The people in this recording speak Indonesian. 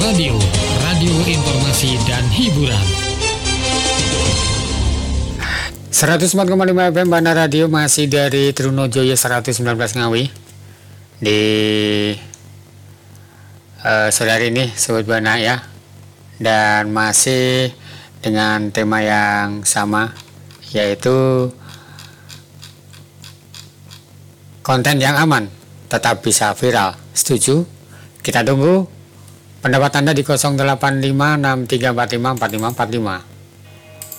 Radio, radio informasi dan hiburan. 104,5 FM Bana Radio, masih dari Trunojoyo 119 Ngawi. Di sore hari ini Sobat Bana ya. Dan masih dengan tema yang sama, yaitu konten yang aman tetap bisa viral. Setuju? Kita tunggu pendapat Anda di 085634545545.